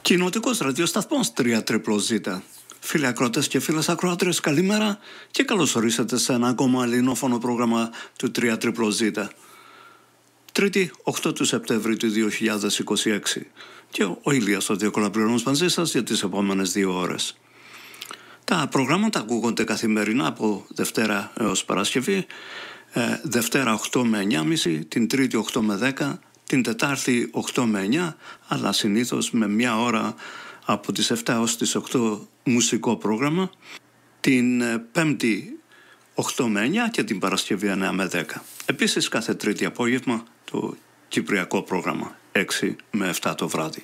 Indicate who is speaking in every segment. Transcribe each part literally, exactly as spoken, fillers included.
Speaker 1: Κοινοτικός ραδιοσταθμός τρία τρίπλο ζέτα. Φίλοι ακροατές και φίλες ακροάτρες, καλημέρα και καλώς ορίσατε σε ένα ακόμα ελληνόφωνο πρόγραμμα του τρία τρίπλο ζέτα. Τρίτη, οκτώ του Σεπτέμβρη του δύο χιλιάδες είκοσι έξι. Και ο Ηλίας ο Διακολαπληρώνος μαζί σας για τις επόμενες δύο ώρες. Τα προγράμματα ακούγονται καθημερινά από Δευτέρα έως Παρασκευή, ε, Δευτέρα οκτώ με εννιά και μισή, την Τρίτη οκτώ με δέκα, την Τετάρτη οκτώ με εννιά, αλλά συνήθως με μια ώρα από τις επτά έως τις οκτώ μουσικό πρόγραμμα, την Πέμπτη οκτώ με εννιά και την Παρασκευή εννιά με δέκα. Επίσης κάθε Τρίτη απόγευμα το κυπριακό πρόγραμμα έξι με επτά το βράδυ.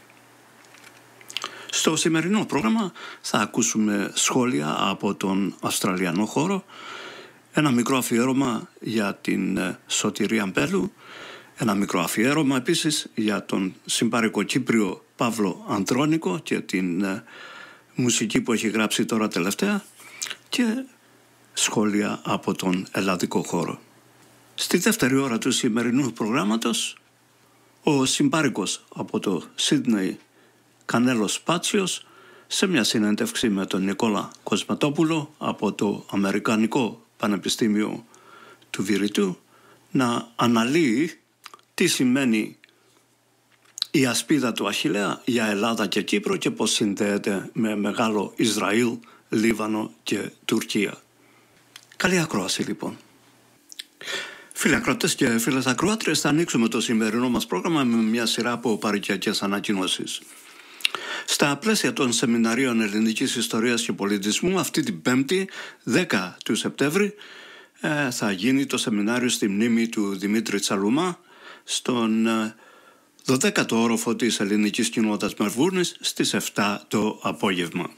Speaker 1: Στο σημερινό πρόγραμμα θα ακούσουμε σχόλια από τον Αυστραλιανό χώρο, ένα μικρό αφιέρωμα για την Σωτηρία Μπέλου, ένα μικρό αφιέρωμα επίσης για τον συμπάρικο Κύπριο Παύλο Ανδρώνικο και την ε, μουσική που έχει γράψει τώρα τελευταία και σχόλια από τον ελλαδικό χώρο. Στη δεύτερη ώρα του σημερινού προγράμματος, ο συμπάρικος από το Σίδνεϊ Κανέλος Πάτσιος, σε μια συνέντευξη με τον Νικόλα Κοσματόπουλο από το Αμερικανικό Πανεπιστήμιο του Βηρητού, να αναλύει τι σημαίνει η ασπίδα του Αχιλλέα για Ελλάδα και Κύπρο και πώς συνδέεται με μεγάλο Ισραήλ, Λίβανο και Τουρκία. Καλή ακρόαση λοιπόν. Φίλοι ακροατές και φίλες ακροάτρες, θα ανοίξουμε το σημερινό μας πρόγραμμα με μια σειρά από παροικιακές ανακοινώσεις. Στα πλαίσια των σεμιναρίων ελληνικής ιστορίας και πολιτισμού, αυτή την Πέμπτη, δέκα του Σεπτέμβρη, ε, θα γίνει το σεμινάριο στη μνήμη του Δημήτρη Τσαλουμά στον ε, δωδέκατο όροφο της ελληνικής κοινότητας Μελβούρνης στις επτά το απόγευμα.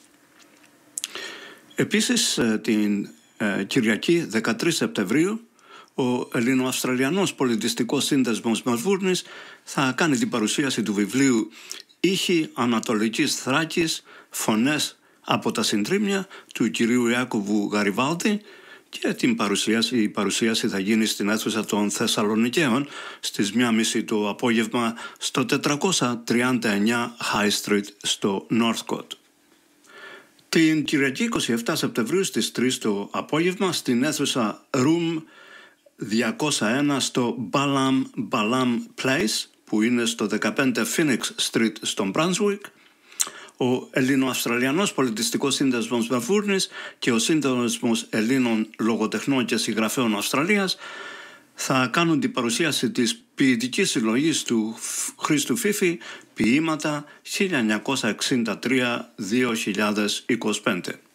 Speaker 1: Επίσης, ε, την ε, Κυριακή δεκατρείς Σεπτεμβρίου, ο Ελληνοαυστραλιανός Πολιτιστικός Σύνδεσμος Μελβούρνης θα κάνει την παρουσίαση του βιβλίου «Ήχοι Ανατολικής Θράκης, φωνές από τα συντρίμμια» του κυρίου Ιάκωβου Γαριβάλτη, και την παρουσίαση, η παρουσίαση θα γίνει στην αίθουσα των Θεσσαλονικαίων στις μία και μισή το απόγευμα στο τετρακόσια τριάντα εννιά High Street στο Northcote. Την Κυριακή είκοσι επτά Σεπτεμβρίου στις τρεις το απόγευμα στην αίθουσα Room διακόσια ένα στο Balam Balam Place, που είναι στο δεκαπέντε Phoenix Street στο Brunswick, ο Ελληνοαυστραλιανός Πολιτιστικός Σύνδεσμος Μελβούρνης και ο Σύνδεσμος Ελλήνων Λογοτεχνών και Συγγραφέων Αυστραλίας θα κάνουν την παρουσίαση της ποιητικής συλλογής του Χρήστου Φίφη «Ποίηματα χίλια εννιακόσια εξήντα τρία με δύο χιλιάδες είκοσι πέντε».